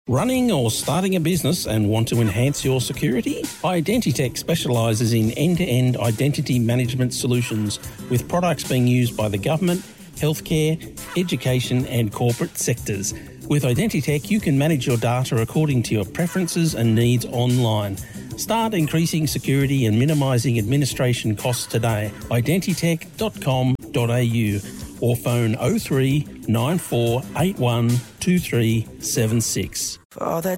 Running or starting a business and want to enhance your security? Identitech specialises in end-to-end identity management solutions with products being used by the government, healthcare, education and corporate sectors. With Identitech, you can manage your data according to your preferences and needs online. Start increasing security and minimising administration costs today. Identitech.com.au or phone 03 9481 2376. For all the